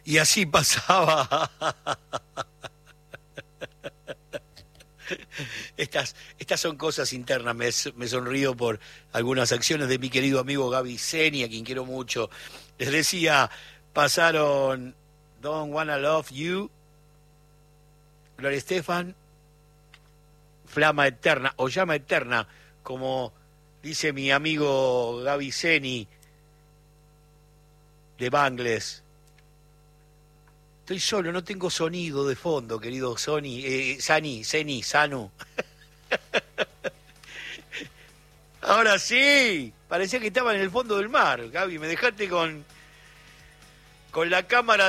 Y así pasaba. Estas son cosas internas. Me sonrío por algunas acciones de mi querido amigo Gaby Zeni, a quien quiero mucho. Les decía, pasaron Don't Wanna Love You, Gloria Estefan, Flama Eterna, o Llama Eterna, como dice mi amigo Gaby Zeni, de Bangles. Estoy solo, no tengo sonido de fondo, querido Sanu. Ahora sí, parecía que estaba en el fondo del mar, Gaby, me dejaste con la cámara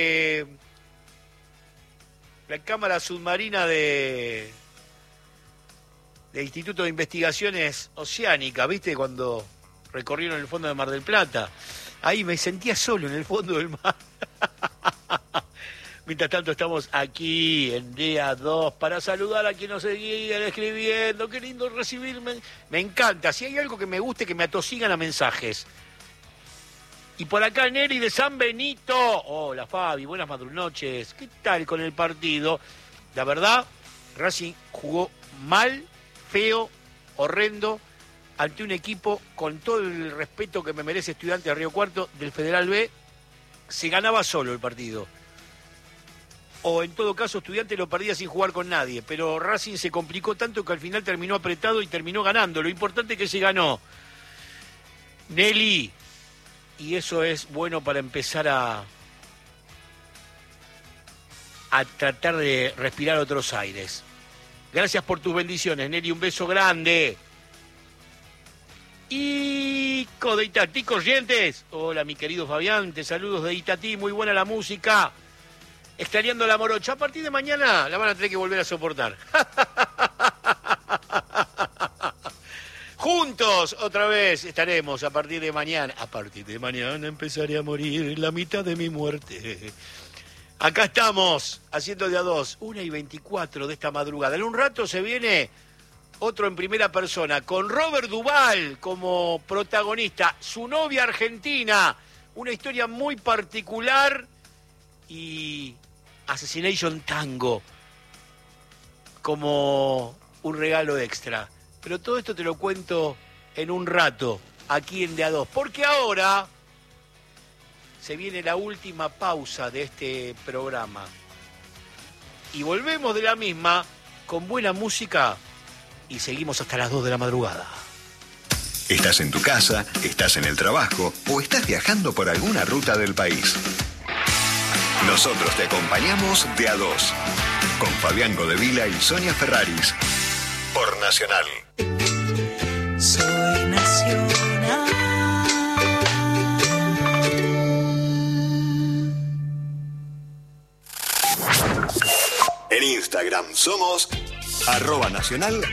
submarina de Instituto de Investigaciones Oceánicas, ¿viste? Cuando recorrieron el fondo de Mar del Plata. Ahí me sentía solo en el fondo del mar. Mientras tanto estamos aquí en día 2 para saludar a quien nos seguían escribiendo. Qué lindo recibirme. Me encanta. Si hay algo que me guste, que me atosigan a mensajes. Y por acá Neri de San Benito. Hola Fabi, buenas noches. ¿Qué tal con el partido? La verdad, Racing jugó mal, feo, horrendo, ante un equipo con todo el respeto que me merece Estudiante de Río Cuarto del Federal B. Se ganaba solo el partido. O en todo caso Estudiante lo perdía sin jugar con nadie, pero Racing se complicó tanto que al final terminó apretado y terminó ganando. Lo importante es que se ganó. Nelly, y eso es bueno para empezar a tratar de respirar otros aires. Gracias por tus bendiciones, Nelly, un beso grande. Y de Itatí Corrientes. Hola, mi querido Fabián, te saludos de Itatí, muy buena la música. Extrañando la morocha. A partir de mañana la van a tener que volver a soportar. Juntos otra vez estaremos a partir de mañana. A partir de mañana empezaré a morir la mitad de mi muerte. Acá estamos haciendo de a 2, 1:24 de esta madrugada. En un rato se viene otro en primera persona, con Robert Duvall como protagonista, su novia argentina, una historia muy particular y Assassination Tango como un regalo extra. Pero todo esto te lo cuento en un rato, aquí en De a 2, porque ahora se viene la última pausa de este programa. Y volvemos de la misma con buena música y seguimos hasta las 2 de la madrugada. ¿Estás en tu casa, estás en el trabajo o estás viajando por alguna ruta del país? Nosotros te acompañamos de a 2 con Fabián Godevila y Sonia Ferraris por Nacional. Soy Nacional. En Instagram somos @nacional